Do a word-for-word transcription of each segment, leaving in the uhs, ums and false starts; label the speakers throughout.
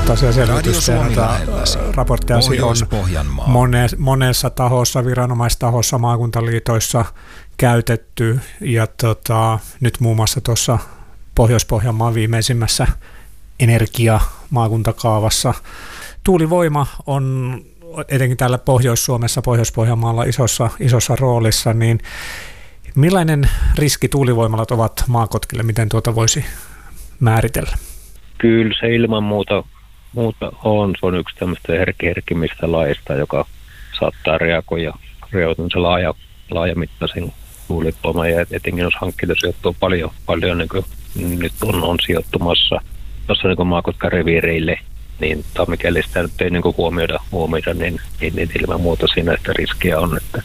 Speaker 1: Tosiasiaselvitystä ja näitä raportteja on mone, monessa tahossa, viranomaistahossa, maakuntaliitoissa käytetty ja tota, nyt muun muassa tuossa Pohjois-Pohjanmaan viimeisimmässä energiamaakuntakaavassa. Tuulivoima on etenkin täällä Pohjois-Suomessa, Pohjois-Pohjanmaalla isossa, isossa roolissa, niin millainen riski tuulivoimalat ovat maakotkille, miten tuota voisi määritellä?
Speaker 2: Kyllä se ilman muuta, muuta on. Se on yksi tämmöistä herkkimmistä laista, joka saattaa reagoida reagoida laaja, laajamittaisen tuulivoiman ja etenkin jos hankkeita sijoittuu paljon, paljon niin kuin nyt on, on sijoittumassa tuossa niin Maakotka-reviireille, niin tai mikäli sitä nyt ei niin huomioida, huomioida niin, niin, niin ilman muuta siinä sitä riskiä on, että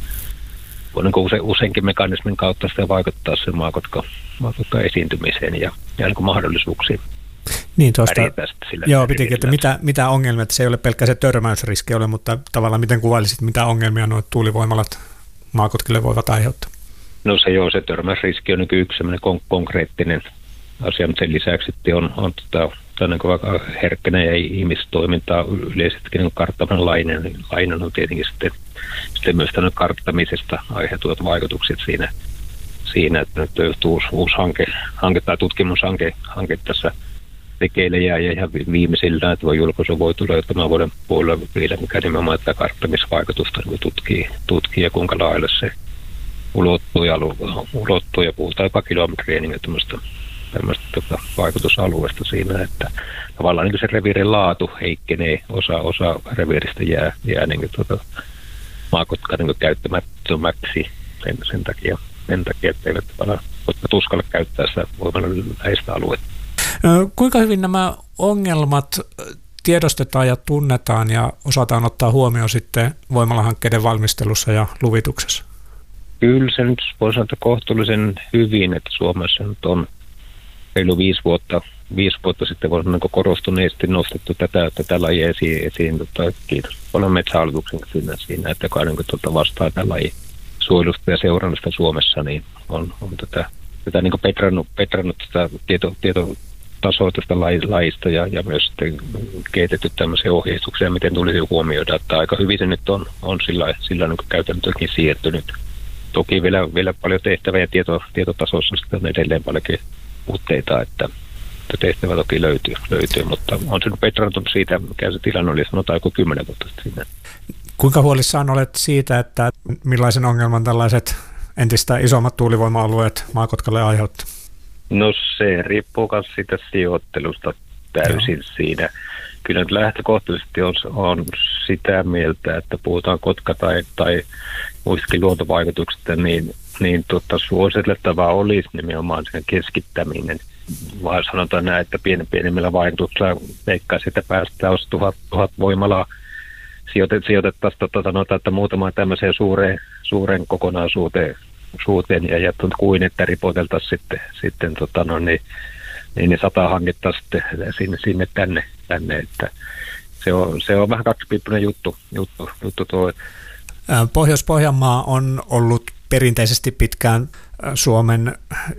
Speaker 2: voi niin use, useinkin mekanismin kautta sitä vaikuttaa sen Maakotka, Maakotka esiintymiseen ja, ja niin mahdollisuuksiin.
Speaker 1: Niin tuosta, joo, pitikin, että mitä, mitä ongelmia, että se ei ole pelkkä se törmäysriski ole, mutta tavallaan miten kuvailisit, mitä ongelmia nuo tuulivoimalat maakotkille voivat aiheuttaa?
Speaker 2: No se joo, se törmäysriski on yksi sellainen kon- konkreettinen asia, mutta sen lisäksi on, on tota, niin herkkänä ja ihmistoimintaa yleisestikin niin karttavan lainen. Lainen on tietenkin sitten, sitten myös karttamisesta aiheutuvat vaikutukset siinä, siinä että nyt uusi, uusi hanke, hanke tai tutkimushanke hanke tässä tekeille ja ihan viimeisillä, että voi julkaisu voi tulla jo tämän vuoden puolella vielä, mikä nimenomaan tätä karttamisvaikutusta tutkii, tutkii ja kuinka lailla se ulottuu ja, ulottuu ja puhutaan jopa kilometriä niin tämmöistä, tämmöistä tota, vaikutusalueesta siinä, että tavallaan niin se reviirin laatu heikkenee, osa, osa reviiristä jää, jää niin tota, Maakotka niin käyttämättömäksi sen, sen takia, sen takia, että eivät tuskalla käyttää sitä voimalla läheistä aluetta.
Speaker 1: Kuinka hyvin nämä ongelmat tiedostetaan ja tunnetaan ja osataan ottaa huomioon sitten voimalahankkeiden valmistelussa ja luvituksessa?
Speaker 2: Kyllä se nyt voi sanoa kohtuullisen hyvin, että Suomessa nyt on reilu viisi vuotta, viisi vuotta sitten voi sanoa korostuneesti nostettu tätä, tätä lajia esiin. esiin tota, kiitos paljon Metsähallituksen siinä, siinä että joka niin tuota vastaa tätä lajia suojelusta ja seurannasta Suomessa, niin on, on tätä, tätä niin petrannut, petrannut tätä tieto, tieto tasoa tästä lajista ja, ja myös sitten kehitetty tämmöisiä ohjeistuksia, miten tulisi huomioida, että aika hyvin se nyt on, on sillä, sillä niin käytännössäkin siirtynyt. Toki vielä, vielä paljon tehtävää ja tieto, tietotasossa sitten on edelleen paljonkin puutteita, että tehtävä toki löytyy, löytyy mutta on se nyt petrantunut siitä, mikä se tilanne oli, sanotaan joku kymmenen vuotta sitten.
Speaker 1: Kuinka huolissaan olet siitä, että millaisen ongelman tällaiset entistä isommat tuulivoima-alueet Maakotkalle aiheuttaa?
Speaker 2: No se riippuu myös siitä sijoittelusta täysin Joo. siinä. Kyllä nyt lähtökohtaisesti on, on sitä mieltä, että puhutaan Kotka tai, tai muistakin luontovaikutuksista, niin, niin tota, suositeltavaa olisi nimenomaan sen keskittäminen. Vaan sanotaan näin, että pienen pienemmillä vaikutuksilla veikkaisi, että päästään jos tuhat, tuhat voimalaa sijoitettaisiin tota, no, että muutamaan tämmöiseen suureen, suureen kokonaisuuteen suuteen ja, ja kuin että ripoteltaisiin sitten, sitten tota, no, niin, niin, niin sata hankittaa sitten sinne, sinne tänne, tänne, että se on, se on vähän kaksipiippunen juttu, juttu, juttu tuo.
Speaker 1: Pohjois-Pohjanmaa on ollut perinteisesti pitkään Suomen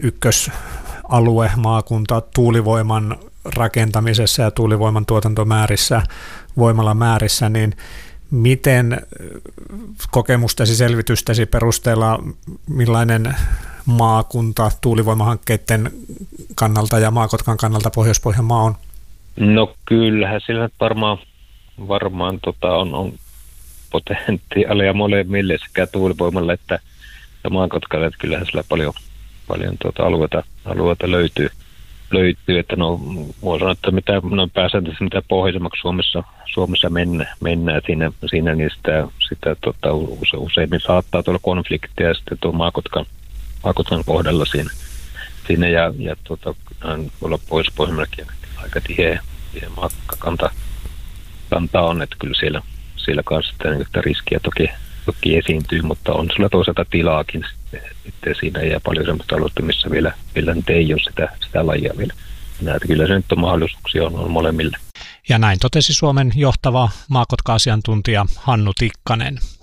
Speaker 1: ykkösalue, maakunta tuulivoiman rakentamisessa ja tuulivoiman tuotantomäärissä, voimalamäärissä, niin miten kokemustesi, selvitystäsi perusteella, millainen maakunta tuulivoimahankkeiden kannalta ja Maakotkan kannalta Pohjois-Pohjanmaa on?
Speaker 2: No kyllähän sillä varmaan, varmaan tota on, on potentiaalia molemmille sekä tuulivoimalle että Maakotkalle, että kyllähän sillä paljon, paljon tuota alueita, alueita löytyy. löytyy, että no voi sanoa, että mitä no pääsääntöisesti mitä pohjoisemmaksi Suomessa, Suomessa mennä, mennään siinä, siinä niin sitä, sitä tota, use, useimmin saattaa tulla konflikteja sitten tuon Maakotkan, Maakotkan kohdalla siinä, siinä ja, ja tota, voi olla Pohjois-Pohjanmaallakin aika tiheä, tiheä maakkakanta kanta on, että kyllä siellä, siellä kanssa sitä, että riskiä toki, toki esiintyy, mutta on sillä toisaalta tilaakin sitten, sitten siinä ja paljon semmoista aluetta, missä vielä, vielä nyt ei ole sitä, sitä lajia vielä. Näitä kyllä se nyt on mahdollisuuksia on, on molemmille.
Speaker 1: Ja näin totesi Suomen johtava Maakotka-asiantuntija Hannu Tikkanen.